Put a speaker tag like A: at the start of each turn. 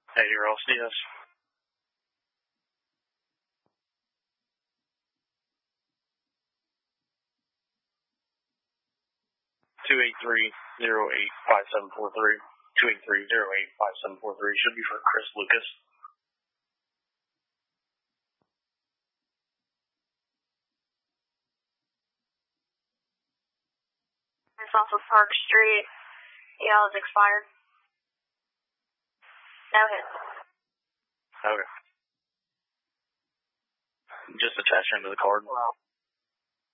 A: Hey, you're LCS. Two 283-08-5743. 283-08-5743 should be for Chris Lucas.
B: It's off of Park Street. Yeah, it's expired. No hit.
A: Okay. Just attach him to the card.